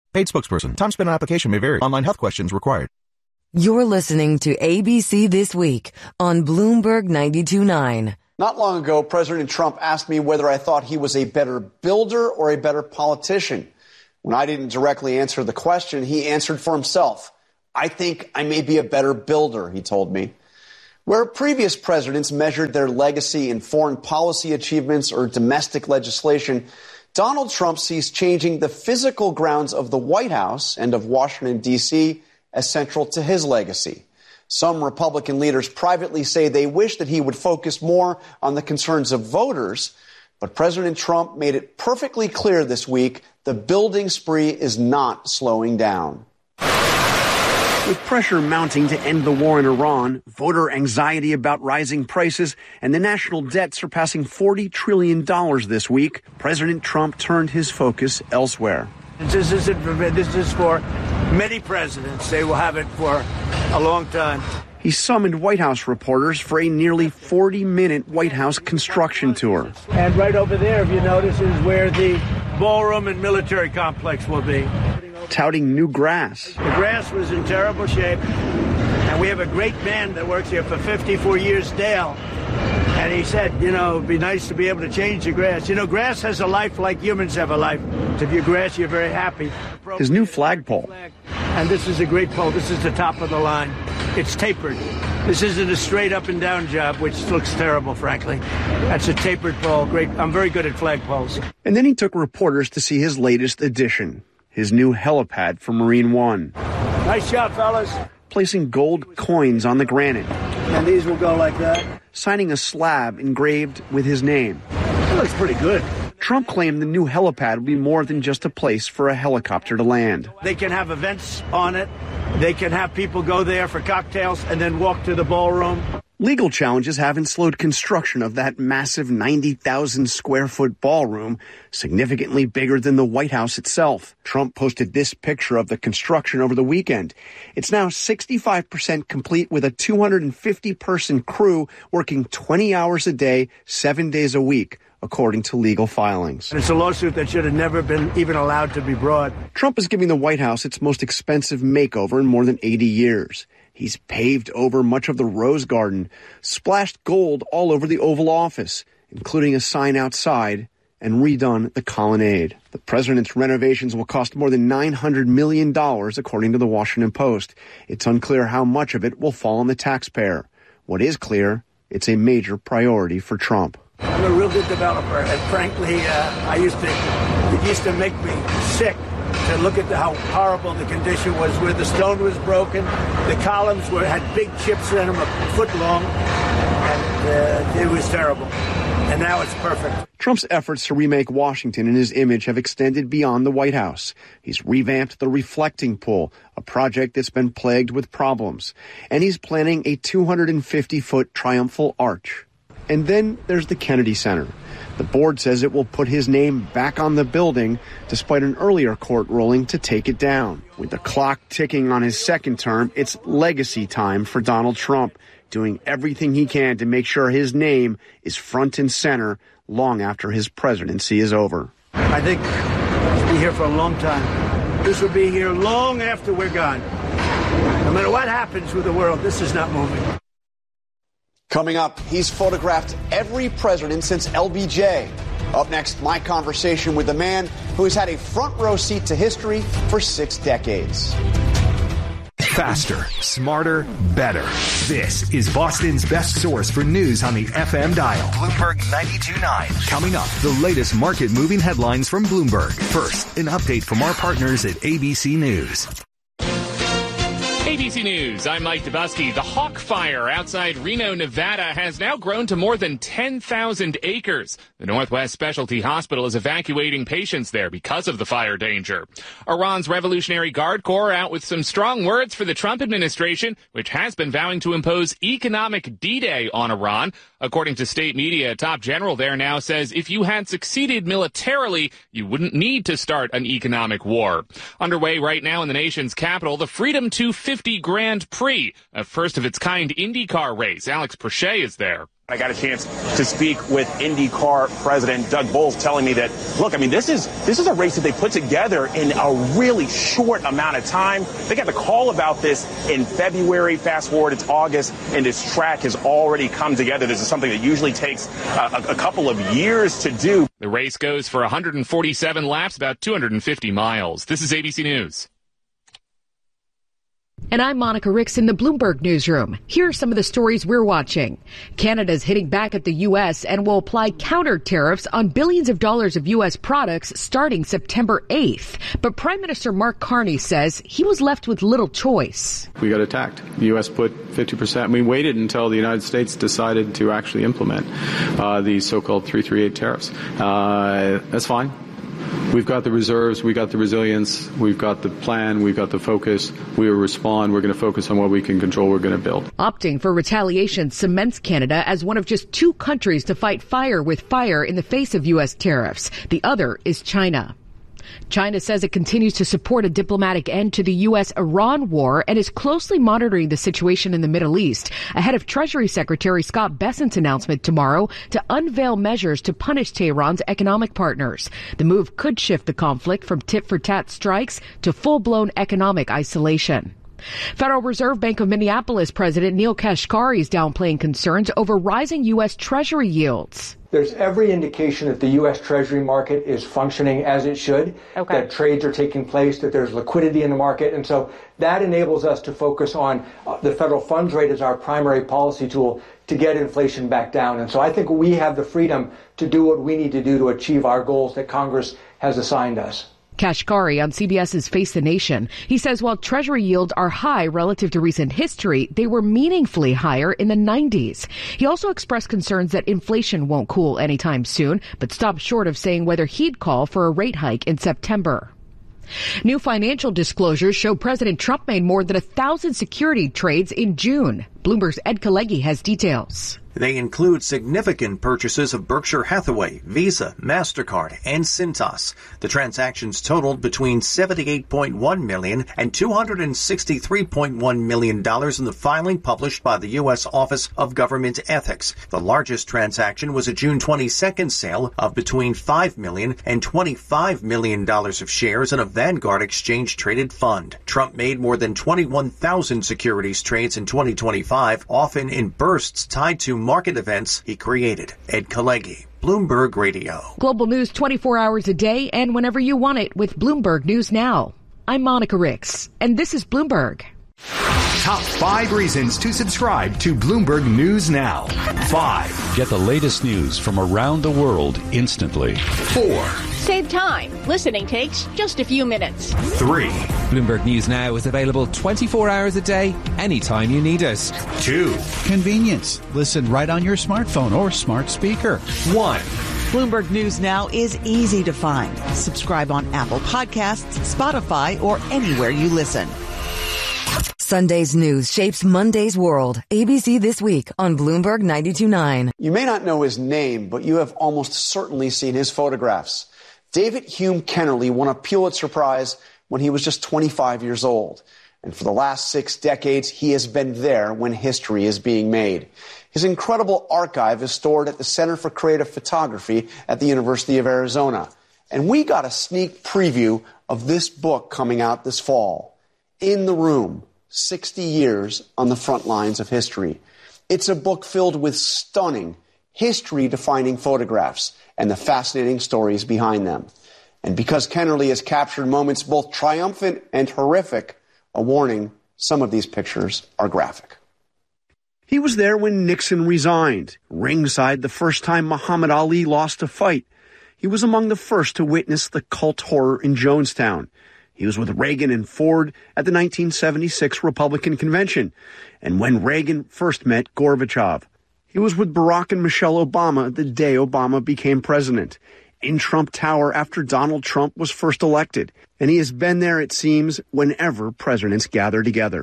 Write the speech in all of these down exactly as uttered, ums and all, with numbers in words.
Paid spokesperson. Time spent on application may vary. Online health questions required. You're listening to A B C This Week on Bloomberg ninety-two point nine. Not long ago, President Trump asked me whether I thought he was a better builder or a better politician. When I didn't directly answer the question, he answered for himself. I think I may be a better builder, he told me. Where previous presidents measured their legacy in foreign policy achievements or domestic legislation, Donald Trump sees changing the physical grounds of the White House and of Washington, D C as central to his legacy. Some Republican leaders privately say they wish that he would focus more on the concerns of voters, but President Trump made it perfectly clear this week the building spree is not slowing down. With pressure mounting to end the war in Iran, voter anxiety about rising prices, and the national debt surpassing forty trillion dollars this week, President Trump turned his focus elsewhere. This isn't for, this is for many presidents. They will have it for a long time. He summoned White House reporters for a nearly forty-minute White House construction tour. And right over there, if you notice, is where the ballroom and military complex will be. Touting new grass. The grass was in terrible shape, and we have a great man that works here for fifty-four years, Dale. And he said, you know, it'd be nice to be able to change the grass. You know, grass has a life like humans have a life. So if you grass, you're very happy. His new flagpole. And this is a great pole. This is the top of the line. It's tapered. This isn't a straight up and down job, which looks terrible, frankly. That's a tapered pole. Great. I'm very good at flagpoles. And then he took reporters to see his latest addition, his new helipad for Marine One. Nice job, fellas. Placing gold coins on the granite. And these will go like that. Signing a slab engraved with his name. That looks pretty good. Trump claimed the new helipad will be more than just a place for a helicopter to land. They can have events on it. They can have people go there for cocktails and then walk to the ballroom. Legal challenges haven't slowed construction of that massive ninety thousand square foot ballroom, significantly bigger than the White House itself. Trump posted this picture of the construction over the weekend. It's now sixty-five percent complete with a two hundred fifty person crew working twenty hours a day, seven days a week, according to legal filings. It's a lawsuit that should have never been even allowed to be brought. Trump is giving the White House its most expensive makeover in more than eighty years. He's paved over much of the Rose Garden, splashed gold all over the Oval Office, including a sign outside, and redone the colonnade. The president's renovations will cost more than nine hundred million dollars, according to the Washington Post. It's unclear how much of it will fall on the taxpayer. What is clear, it's a major priority for Trump. I'm a real good developer, and frankly, uh, I used to, it used to make me sick to look at the, how horrible the condition was, where the stone was broken, the columns were had big chips in them a foot long, and uh, it was terrible. And now it's perfect. Trump's efforts to remake Washington and his image have extended beyond the White House. He's revamped the reflecting pool, a project that's been plagued with problems. And he's planning a two hundred fifty foot triumphal arch. And then there's the Kennedy Center. The board says it will put his name back on the building, despite an earlier court ruling to take it down. With the clock ticking on his second term, it's legacy time for Donald Trump, doing everything he can to make sure his name is front and center long after his presidency is over. I think we'll be here for a long time. This will be here long after we're gone. No matter what happens with the world, this is not moving. Coming up, he's photographed every president since L B J. Up next, my conversation with the man who has had a front row seat to history for six decades. Faster, smarter, better. This is Boston's best source for news on the F M dial. Bloomberg ninety-two point nine. Coming up, the latest market-moving headlines from Bloomberg. First, an update from our partners at A B C News. A B C News, I'm Mike Dubusky. The Hawk Fire outside Reno, Nevada has now grown to more than ten thousand acres. The Northwest Specialty Hospital is evacuating patients there because of the fire danger. Iran's Revolutionary Guard Corps out with some strong words for the Trump administration, which has been vowing to impose economic D-Day on Iran. According to state media, a top general there now says if you had succeeded militarily, you wouldn't need to start an economic war. Underway right now in the nation's capital, the Freedom two fifty fifty Grand Prix, a first-of-its-kind IndyCar race. Alex Prochet is there. I got a chance to speak with IndyCar president Doug Bowles, telling me that, look, I mean, this is this is a race that they put together in a really short amount of time. They got the call about this in February. Fast forward, it's August, and this track has already come together. This is something that usually takes a, a couple of years to do. The race goes for one hundred forty-seven laps, about two hundred fifty miles. This is A B C News. And I'm Monica Ricks in the Bloomberg Newsroom. Here are some of the stories we're watching. Canada's hitting back at the U S and will apply counter tariffs on billions of dollars of U S products starting September eighth. But Prime Minister Mark Carney says he was left with little choice. We got attacked. The U S put fifty percent. We waited until the United States decided to actually implement uh, the so-called three thirty-eight tariffs. Uh, that's fine. We've got the reserves, we've got the resilience, we've got the plan, we've got the focus. We will respond. We're going to focus on what we can control. We're going to build. Opting for retaliation cements Canada as one of just two countries to fight fire with fire in the face of U S tariffs. The other is China. China says it continues to support a diplomatic end to the U S Iran war and is closely monitoring the situation in the Middle East ahead of Treasury Secretary Scott Bessent's announcement tomorrow to unveil measures to punish Tehran's economic partners. The move could shift the conflict from tit-for-tat strikes to full-blown economic isolation. Federal Reserve Bank of Minneapolis President Neil Kashkari is downplaying concerns over rising U S Treasury yields. There's every indication that the U S Treasury market is functioning as it should, okay. that trades are taking place, that there's liquidity in the market. And so that enables us to focus on uh, the federal funds rate as our primary policy tool to get inflation back down. And so I think we have the freedom to do what we need to do to achieve our goals that Congress has assigned us. Kashkari on CBS's Face the Nation. He says while Treasury yields are high relative to recent history, they were meaningfully higher in the nineties. He also expressed concerns that inflation won't cool anytime soon, but stopped short of saying whether he'd call for a rate hike in September. New financial disclosures show President Trump made more than a thousand security trades in June. Bloomberg's Ed Kalegi has details. They include significant purchases of Berkshire Hathaway, Visa, MasterCard, and Cintas. The transactions totaled between seventy-eight point one million dollars and two hundred sixty-three point one million dollars in the filing published by the U S Office of Government Ethics. The largest transaction was a June twenty-second sale of between five million dollars and twenty-five million dollars of shares in a Vanguard exchange-traded fund. Trump made more than twenty-one thousand securities trades in twenty twenty-five, often in bursts tied to market events he created. Ed Kalegi, Bloomberg Radio. Global news twenty-four hours a day and whenever you want it with Bloomberg News Now. I'm Monica Ricks, and this is Bloomberg. Top five reasons to subscribe to Bloomberg News Now. Five. Get the latest news from around the world instantly. Four. Save time. Listening takes just a few minutes. Three. Bloomberg News Now is available twenty-four hours a day, anytime you need us. Two. Convenience. Listen right on your smartphone or smart speaker. One. Bloomberg News Now is easy to find. Subscribe on Apple Podcasts, Spotify, or anywhere you listen. Sunday's news shapes Monday's world. A B C This Week on Bloomberg ninety-two point nine. You may not know his name, but you have almost certainly seen his photographs. David Hume Kennerly won a Pulitzer Prize when he was just twenty-five years old. And for the last six decades, he has been there when history is being made. His incredible archive is stored at the Center for Creative Photography at the University of Arizona. And we got a sneak preview of this book coming out this fall. In the Room, sixty years on the front lines of history. It's a book filled with stunning, history-defining photographs and the fascinating stories behind them. And because Kennerly has captured moments both triumphant and horrific, a warning, some of these pictures are graphic. He was there when Nixon resigned, ringside the first time Muhammad Ali lost a fight. He was among the first to witness the cult horror in Jonestown. He was with Reagan and Ford at the nineteen seventy-six Republican Convention, and when Reagan first met Gorbachev. He was with Barack and Michelle Obama the day Obama became president, in Trump Tower after Donald Trump was first elected, and he has been there, it seems, whenever presidents gather together.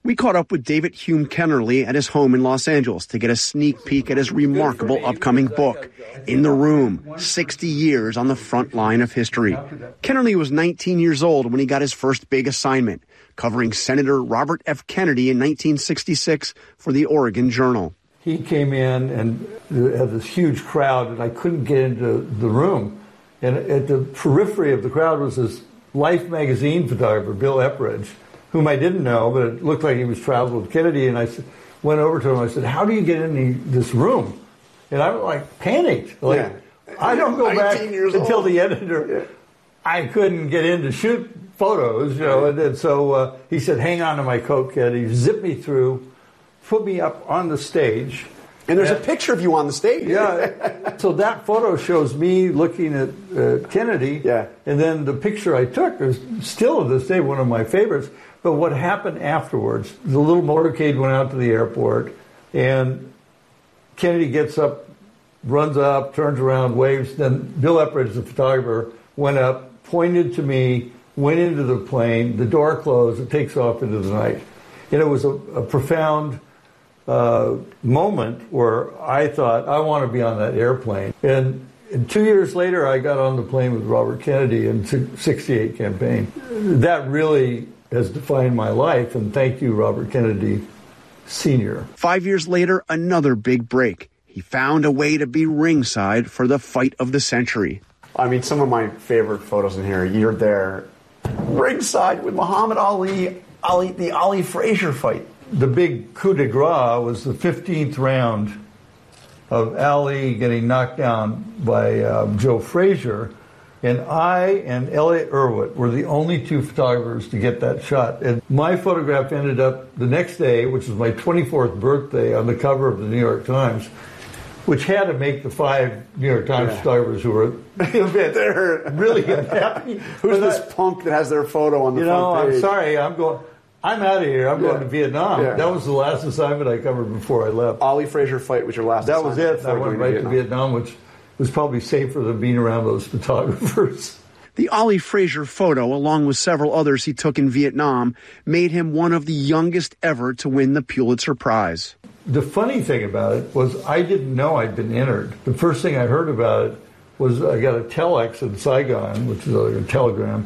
We caught up with David Hume Kennerly at his home in Los Angeles to get a sneak peek at his remarkable upcoming book, In the Room, sixty years on the front line of history. Kennerly was nineteen years old when he got his first big assignment, covering Senator Robert F. Kennedy in nineteen sixty-six for the Oregon Journal. He came in and had this huge crowd, and I couldn't get into the room. And at the periphery of the crowd was this Life magazine photographer, Bill Epridge, whom I didn't know, but it looked like he was traveling with Kennedy. And I went over to him. I said, "How do you get in this room?" And I was like panicked. Like, yeah. I don't go back until old. the editor. Yeah. I couldn't get in to shoot photos, you know. And, and so uh, he said, "Hang on to my coat, kid." He zipped me through, put me up on the stage. And there's and, a picture of you on the stage. Yeah. So that photo shows me looking at uh, Kennedy. Yeah. And then the picture I took is still to this day one of my favorites. But what happened afterwards, the little motorcade went out to the airport, and Kennedy gets up, runs up, turns around, waves. Then Bill Epridge, the photographer, went up, pointed to me, went into the plane, the door closed, it takes off into the night. And it was a, a profound uh, moment where I thought, I want to be on that airplane. And, and two years later, I got on the plane with Robert Kennedy in the sixty-eight campaign. That really has defined my life, and thank you, Robert Kennedy Senior Five years later, another big break. He found a way to be ringside for the fight of the century. I mean, some of my favorite photos in here, you're there ringside with Muhammad Ali, Ali the Ali Frazier fight. The big coup de grace was the fifteenth round of Ali getting knocked down by um, Joe Frazier. And I and Elliot Erwitt were the only two photographers to get that shot. And my photograph ended up the next day, which was my twenty-fourth birthday, on the cover of the New York Times, which had to make the five New York Times yeah. photographers who were they're really unhappy. Who's this I, punk that has their photo on the you front know, page? I'm sorry, I'm going. I'm out of here. I'm yeah. going to Vietnam. Yeah. That was the last assignment I covered before I left. Ali Frazier fight was your last that assignment? That was it. I went right to Vietnam. to Vietnam, which was probably safer than being around those photographers. The Ali Frazier photo, along with several others he took in Vietnam, made him one of the youngest ever to win the Pulitzer Prize. The funny thing about it was I didn't know I'd been entered. The first thing I heard about it was I got a telex in Saigon, which is a telegram,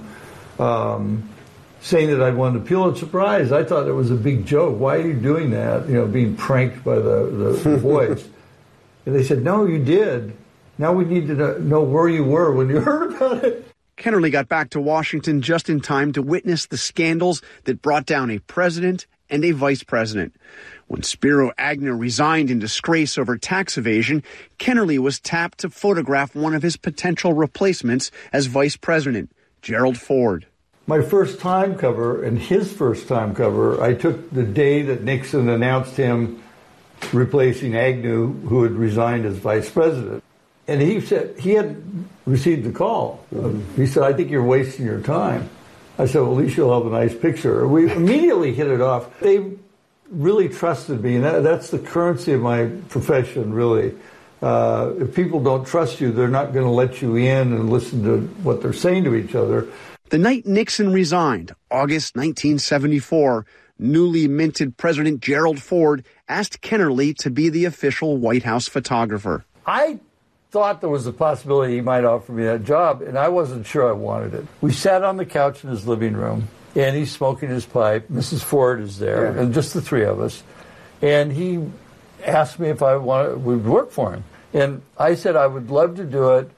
um, saying that I'd won the Pulitzer Prize. I thought it was a big joke. Why are you doing that? You know, being pranked by the, the, the boys. And they said, no, you did. Now we need to know where you were when you heard about it. Kennerly got back to Washington just in time to witness the scandals that brought down a president and a vice president. When Spiro Agnew resigned in disgrace over tax evasion, Kennerly was tapped to photograph one of his potential replacements as vice president, Gerald Ford. My first time cover and his first time cover, I took the day that Nixon announced him replacing Agnew, who had resigned as vice president. And he said he hadn't received the call. Mm-hmm. He said, I think you're wasting your time. I said, well, at least you'll have a nice picture. We immediately hit it off. They really trusted me, and that, that's the currency of my profession, really. Uh, if people don't trust you, they're not going to let you in and listen to what they're saying to each other. The night Nixon resigned, August nineteen seventy-four, newly minted President Gerald Ford asked Kennerly to be the official White House photographer. I thought there was a possibility he might offer me that job, and I wasn't sure I wanted it. We sat on the couch in his living room, and he's smoking his pipe. Missus Ford is there, yeah. and just the three of us. And he asked me if I wanted, would work for him. And I said I would love to do it,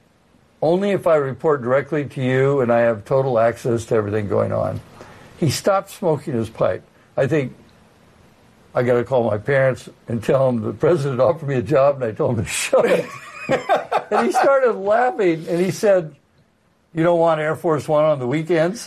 only if I report directly to you and I have total access to everything going on. He stopped smoking his pipe. I think I got to call my parents and tell them the president offered me a job, and I told him to shut it. And he started laughing, and he said, you don't want Air Force One on the weekends?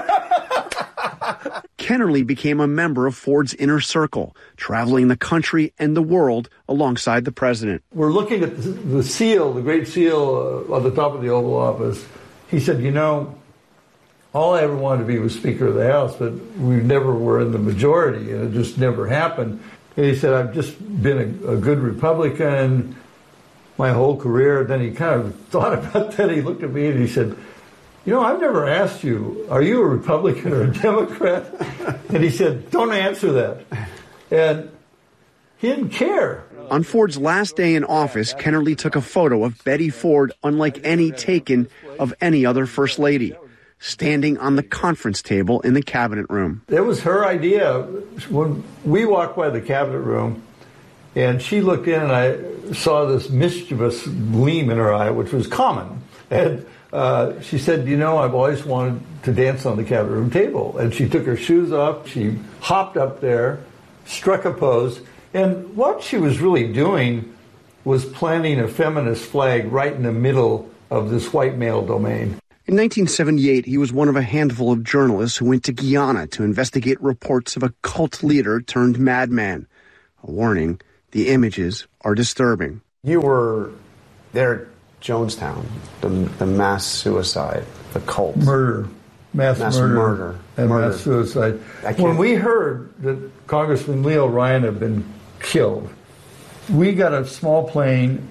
Kennerly became a member of Ford's inner circle, traveling the country and the world alongside the president. We're looking at the, the seal, the Great Seal uh, on the top of the Oval Office. He said, you know, all I ever wanted to be was Speaker of the House, but we never were in the majority, and it just never happened. And he said, I've just been a, a good Republican my whole career. Then he kind of thought about that. He looked at me and he said, you know, I've never asked you, are you a Republican or a Democrat? And he said, don't answer that. And he didn't care. On Ford's last day in office, Kennerly took a photo of Betty Ford unlike any taken of any other First Lady, standing on the conference table in the cabinet room. It was her idea. When we walked by the cabinet room, and she looked in, and I saw this mischievous gleam in her eye, which was common. And uh, she said, you know, I've always wanted to dance on the cabinet room table. And she took her shoes off, she hopped up there, struck a pose, and what she was really doing was planting a feminist flag right in the middle of this white male domain. In nineteen seventy-eight, he was one of a handful of journalists who went to Guyana to investigate reports of a cult leader turned madman. A warning, the images are disturbing. You were there at Jonestown, the, the mass suicide, the cult. Murder. Mass, mass murder, murder. And murder. mass suicide. When we heard that Congressman Leo Ryan had been killed, we got a small plane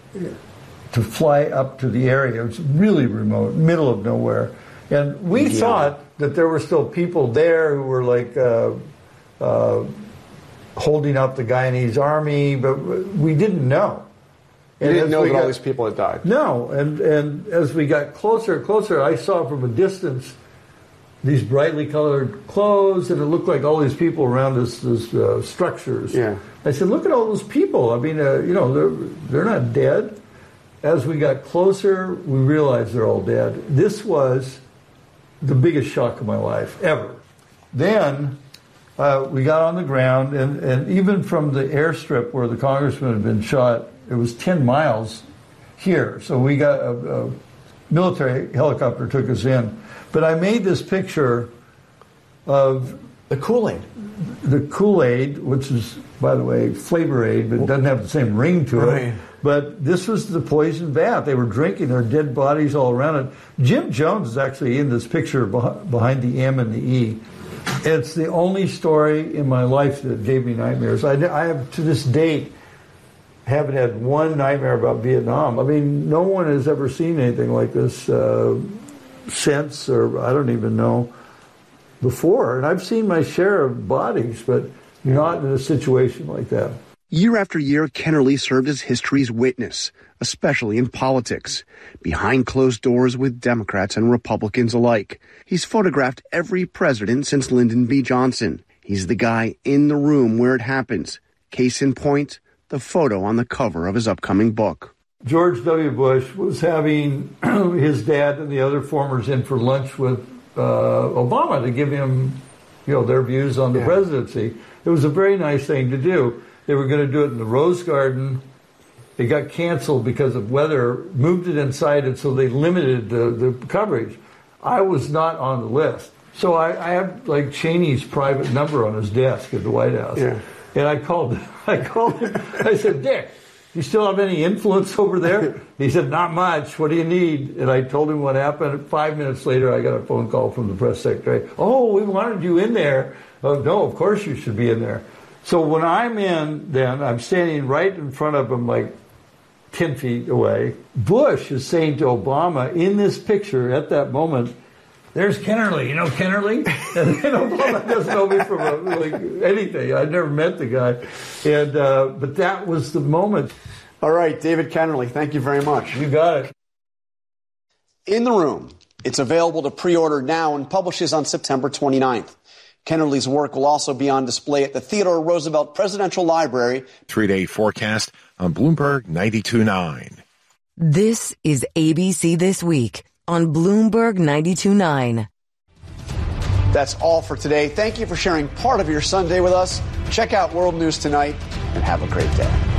to fly up to the area. It was really remote, middle of nowhere. And we yeah. thought that there were still people there who were like uh, uh, holding up the Guyanese army, but we didn't know. You and didn't know that got, all these people had died? No, and, and as we got closer and closer, I saw from a distance these brightly colored clothes, and it looked like all these people around this, this uh, structures. Yeah. I said, look at all those people. I mean, uh, you know, they're, they're not dead. As we got closer, we realized they're all dead. This was the biggest shock of my life, ever. Then uh, we got on the ground, and, and even from the airstrip where the congressman had been shot, it was ten miles here. So we got a, a military helicopter took us in. But I made this picture of the Kool-Aid. The Kool-Aid, which is, by the way, Flavor Aid, but it doesn't have the same ring to right. it. But this was the poison bath. They were drinking their dead bodies all around it. Jim Jones is actually in this picture behind the M and the E. It's the only story in my life that gave me nightmares. I, I have, to this date, haven't had one nightmare about Vietnam. I mean, no one has ever seen anything like this uh, since, or I don't even know, before. And I've seen my share of bodies, but not in a situation like that. Year after year, Kennerly served as history's witness, especially in politics, behind closed doors with Democrats and Republicans alike. He's photographed every president since Lyndon B. Johnson. He's the guy in the room where it happens. Case in point, the photo on the cover of his upcoming book. George W. Bush was having his dad and the other formers in for lunch with uh, Obama to give him, you know, their views on the yeah. presidency. It was a very nice thing to do. They were going to do it in the Rose Garden. It got canceled because of weather, moved it inside, and so they limited the, the coverage. I was not on the list. So I, I have, like, Cheney's private number on his desk at the White House. Yeah. And I called, I called him. I said, Dick, do you still have any influence over there? He said, not much. What do you need? And I told him what happened. Five minutes later, I got a phone call from the press secretary. Oh, we wanted you in there. Oh, no, of course you should be in there. So when I'm in, then I'm standing right in front of him, like ten feet away. Bush is saying to Obama in this picture at that moment, there's Kennerly. You know Kennerly? And then Obama doesn't know me from a, like anything. I'd never met the guy. And uh, but that was the moment. All right, David Kennerly, thank you very much. You got it. In the Room. It's available to pre-order now and publishes on September twenty-ninth. Kennerly's work will also be on display at the Theodore Roosevelt Presidential Library. Three-day forecast on Bloomberg ninety-two point nine. This is A B C This Week on Bloomberg ninety-two point nine. That's all for today. Thank you for sharing part of your Sunday with us. Check out World News Tonight and have a great day.